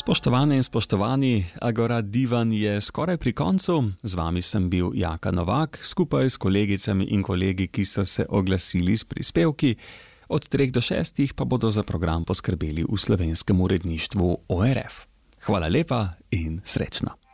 Spoštovane in spoštovani, Agora Divan je skoraj pri koncu. Z vami sem bil Jaka Novak, skupaj s kolegicami in kolegi, ki so se oglasili s prispevki. Od 3 do 6 pa bodo za program poskrbeli v slovenskem uredništvu ORF. Hvala lepa in srečno.